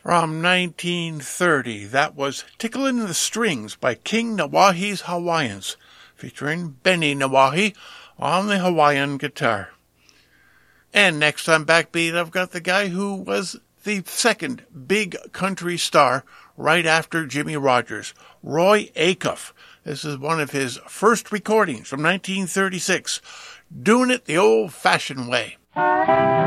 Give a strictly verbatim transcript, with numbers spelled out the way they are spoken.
From nineteen thirty, that was Ticklin' the Strings by King Nawahi's Hawaiians, featuring Benny Nawahi on the Hawaiian guitar. And next on Backbeat, I've got the guy who was the second big country star right after Jimmie Rodgers, Roy Acuff. This is one of his first recordings from nineteen thirty-six, Doing It the Old-Fashioned Way.